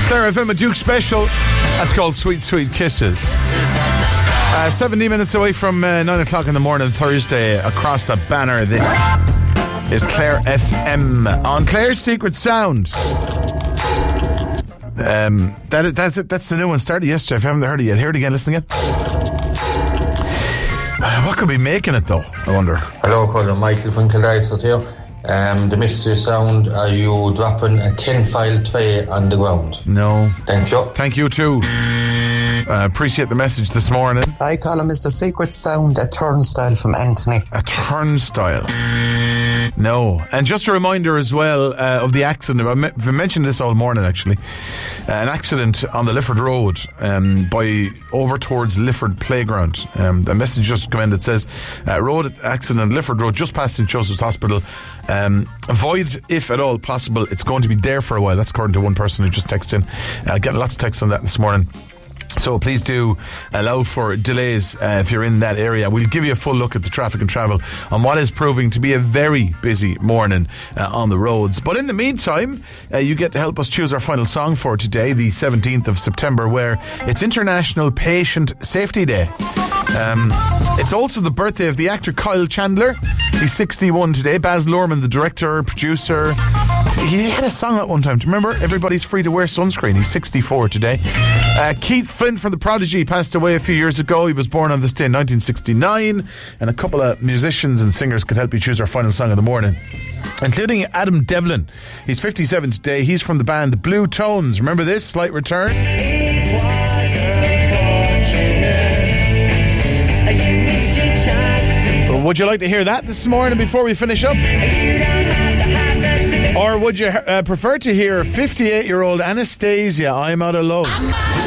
Claire FM, a Duke special. That's called Sweet Sweet Kisses. 17 minutes away from 9 o'clock in the morning, Thursday, across the banner. This is Claire FM on Claire's Secret Sound. That's it. That's the new one. Started yesterday. If you haven't heard it yet, hear it again. Listen again. What could be making it though? I wonder. Hello, Colin. Michael from Kildare here. The mystery sound, are you dropping a 10-file tray on the ground? No. Thank you. Thank you too. Appreciate the message this morning. I call him the secret sound, a turnstile from Anthony. A turnstile? No. And just a reminder as well of the accident. I've mentioned this all morning actually. An accident on the Lifford Road over towards Lifford Playground. The message just come in that says road accident on Lifford Road just past St. Joseph's Hospital. Avoid if at all possible. It's going to be there for a while. That's according to one person who just texted in. Getting lots of texts on that this morning. So please do allow for delays if you're in that area. We'll give you a full look at the traffic and travel on what is proving to be a very busy morning on the roads. But in the meantime, you get to help us choose our final song for today, the 17th of September, where it's International Patient Safety Day. It's also the birthday of the actor Kyle Chandler. He's 61 today. Baz Luhrmann, the director, producer. He had a song at one time. Do you remember? Everybody's free to wear sunscreen. He's 64 today. Keith Flint from The Prodigy passed away a few years ago. He was born on this day in 1969. And a couple of musicians and singers could help you choose our final song of the morning, including Adam Devlin. He's 57 today. He's from the band Blue Tones. Remember this? Slight Return. Would you like to hear that this morning before we finish up? Or would you prefer to hear 58-year-old Anastasia, I'm Out of Love?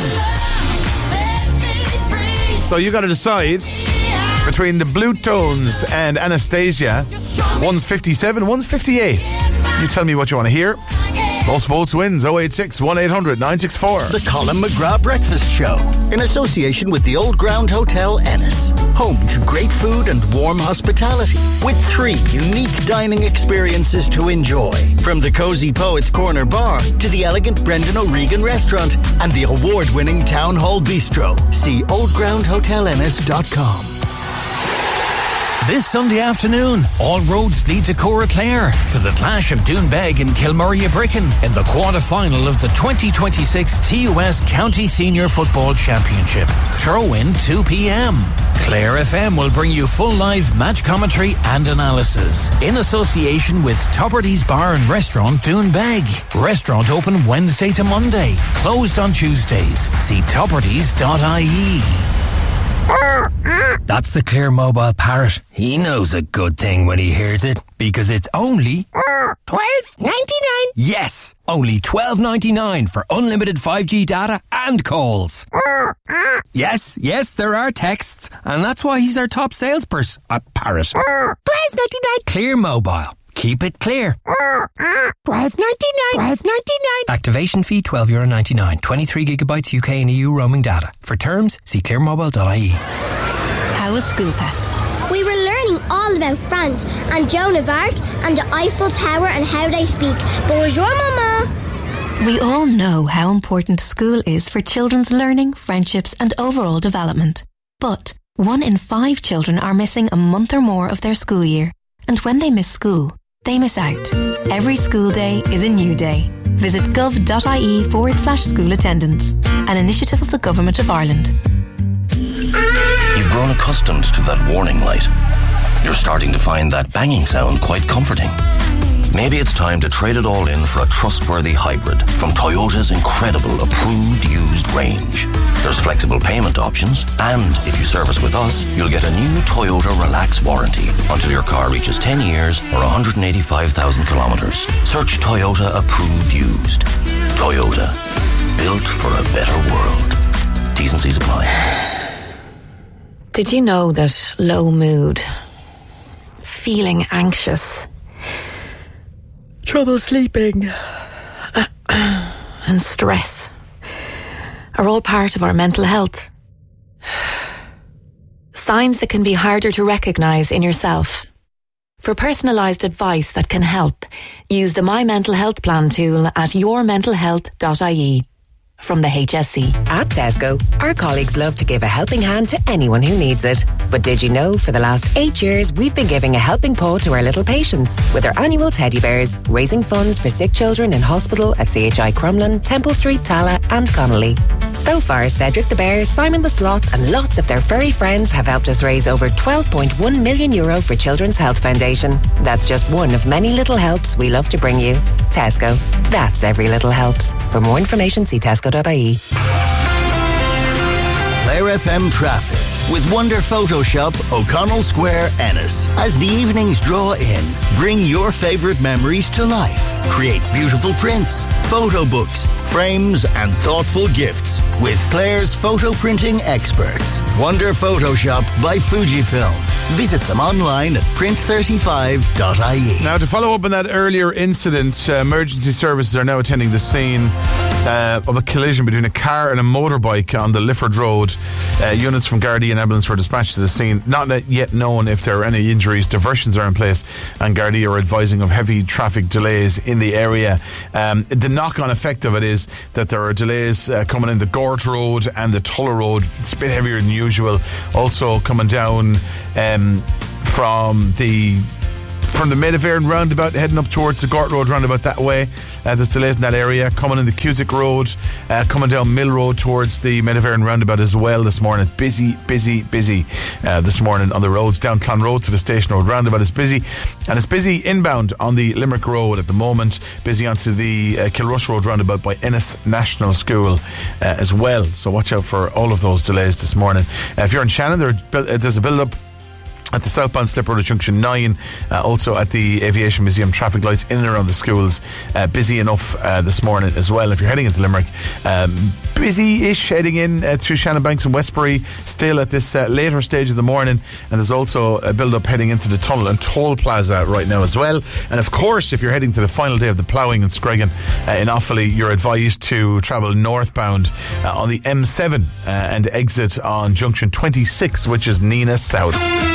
So you got to decide between the Blue Tones and Anastasia. One's 57, one's 58. You tell me what you want to hear. Most votes wins. 086 1800 964. The Colin McGrath Breakfast Show, in association with the Old Ground Hotel Ennis. Home to great food and warm hospitality, with 3 unique dining experiences to enjoy. From the Cozy Poets Corner Bar to the elegant Brendan O'Regan Restaurant and the award-winning Town Hall Bistro. See oldgroundhotelennis.com. This Sunday afternoon, all roads lead to Coraclare for the clash of Doonbeg and Kilmurray-Bricken in the quarter-final of the 2026 TUS County Senior Football Championship. Throw-in 2 p.m. Claire FM will bring you full live match commentary and analysis in association with Tupperty's Bar and Restaurant Doonbeg. Restaurant open Wednesday to Monday, closed on Tuesdays. See tuppertys.ie. That's the Claire Mobile Parrot. He knows a good thing when he hears it, because it's only $12.99. Yes, only $12.99 for unlimited 5G data and calls. Yes, there are texts, and that's why he's our top salesperson. A parrot. $12.99. Clear Mobile. Keep it clear. $12.99. Activation fee €12.99. 23 gigabytes UK and EU roaming data. For terms, see clearmobile.ie. How was School Pet? We were learning all about France and Joan of Arc and the Eiffel Tower and how they speak. Bonjour, Mama. We all know how important school is for children's learning, friendships and overall development. But 1 in 5 children are missing a month or more of their school year. And when they miss school, they miss out. Every school day is a new day. Visit gov.ie/school attendance, an initiative of the Government of Ireland. You've grown accustomed to that warning light. You're starting to find that banging sound quite comforting. Maybe it's time to trade it all in for a trustworthy hybrid from Toyota's incredible approved used range. There's flexible payment options, and if you service with us, you'll get a new Toyota Relax warranty until your car reaches 10 years or 185,000 kilometres. Search Toyota approved used. Toyota, built for a better world. T's and C's apply. Did you know that low mood, feeling anxious, trouble sleeping, and stress are all part of our mental health? Signs that can be harder to recognise in yourself. For personalised advice that can help, use the My Mental Health Plan tool at yourmentalhealth.ie. from the HSC. At Tesco, our colleagues love to give a helping hand to anyone who needs it. But did you know for the last 8 years we've been giving a helping paw to our little patients with our annual teddy bears, raising funds for sick children in hospital at CHI Crumlin, Temple Street, Tala and Connolly. So far, Cedric the Bear, Simon the Sloth and lots of their furry friends have helped us raise over €12.1 million for Children's Health Foundation. That's just one of many little helps we love to bring you. Tesco. That's every little helps. For more information, see tesco.ie. Clare FM traffic with Wonder Photoshop, O'Connell Square, Ennis. As the evenings draw in, bring your favourite memories to life. Create beautiful prints, photo books, frames and thoughtful gifts with Clare's photo printing experts. Wonder Photoshop by Fujifilm. Visit them online at print35.ie. Now, to follow up on that earlier incident, emergency services are now attending the scene of a collision between a car and a motorbike on the Lifford Road. Units from Gardaí and ambulance were dispatched to the scene. Not yet known if there are any injuries. Diversions are in place and Gardaí are advising of heavy traffic delays in the area. The knock-on effect of it is that there are delays coming in the Gort Road and the Tulla Road. It's a bit heavier than usual. Also coming down from the Mediverne roundabout, heading up towards the Gort Road roundabout that way. There's delays in that area. Coming in the Cusick Road, coming down Mill Road towards the Mediverne roundabout as well this morning. Busy this morning on the roads. Down Clan Road to the Station Road roundabout is busy. And it's busy inbound on the Limerick Road at the moment. Busy onto the Kilrush Road roundabout by Ennis National School as well. So watch out for all of those delays this morning. If you're in Shannon, there's a build-up at the southbound slip road at Junction 9, also at the Aviation Museum, traffic lights in and around the schools. Busy enough this morning as well. If you're heading into Limerick, busy-ish heading in through Shannon Banks and Westbury, still at this later stage of the morning. And there's also a build-up heading into the Tunnel and Toll Plaza right now as well. And of course, if you're heading to the final day of the ploughing in Screggan in Offaly, you're advised to travel northbound on the M7 and exit on Junction 26, which is Nina South.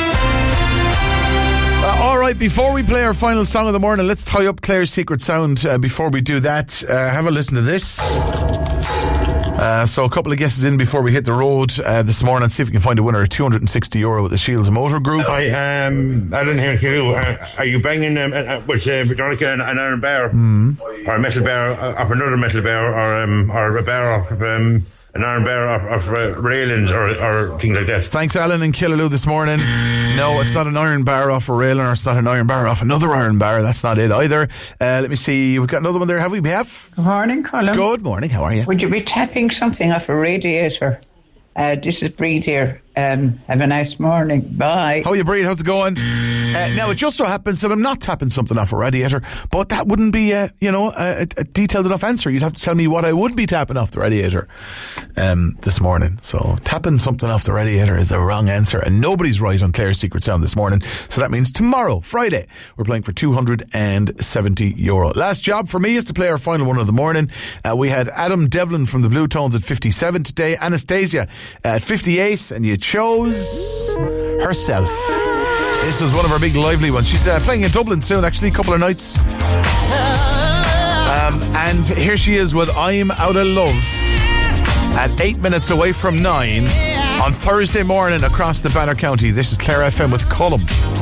Alright, before we play our final song of the morning, let's tie up Clare's secret sound. Before we do that, have a listen to this. So a couple of guesses in before we hit the road this morning. See if we can find a winner of €260 with the Shields Motor Group. I didn't hear you. Are you banging with Veronica an iron bar or a metal bar off another metal bar or a bar off an iron bar of railings or things like that? Thanks, Alan in Killaloo this morning. No, it's not an iron bar off a railing, or it's not an iron bar off another iron bar. That's not it either. Let me see. We've got another one there, have we? We have? Good morning, Colin. Good morning. How are you? Would you be tapping something off a radiator? This is Breed here. Have a nice morning. Bye. How are you, Breed? How's it going? Now, it just so happens that I'm not tapping something off a radiator, but that wouldn't be a detailed enough answer. You'd have to tell me what I would be tapping off the radiator this morning. So tapping something off the radiator is the wrong answer, and nobody's right on Clare's Secret Sound this morning. So that means tomorrow, Friday, we're playing for €270. Last job for me is to play our final one of the morning. We had Adam Devlin from the Blue Tones at 57 today, Anastasia at 58, and you chose herself. This was one of our big lively ones. She's playing in Dublin soon, actually, a couple of nights. And here she is with I'm Out of Love at 8 minutes away from 9 on Thursday morning across the Banner County. This is Clare FM with Cullum.